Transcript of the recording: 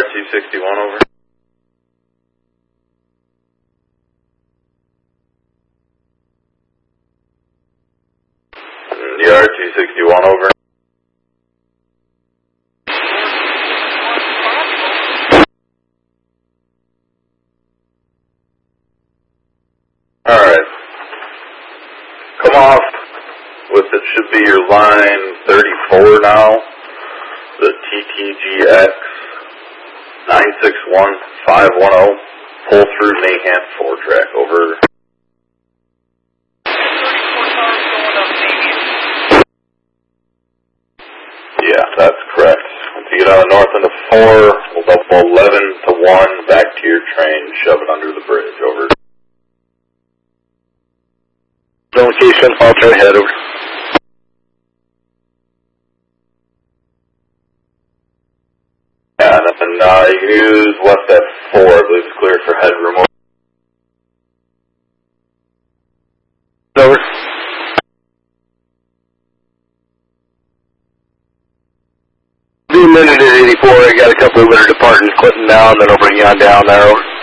DR261 over. DR261 over. Alright. Come off with it should be your line 34 now. The TTGX 961510. Pull through Mahan 4 track over. Yeah, that's correct. Once you get out of north into 4, we'll double 11 to 1 back to your train, shove it under the bridge over. Location, I'll try to head over. Yeah, and then you can use left F4, I believe it's clear for headroom. Over. Be a minute at 84, I got a couple that are departing Clinton now, and then I'll bring you on down there. Over.